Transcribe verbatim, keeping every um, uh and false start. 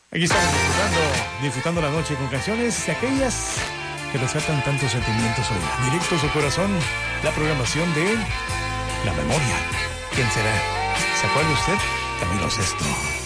Aquí estamos disfrutando, disfrutando la noche con canciones de aquellas que rescatan tantos sentimientos hoy. Directo a su corazón, la programación de La Memoria. ¿Quién será? ¿Se acuerda usted? Camilo Sesto.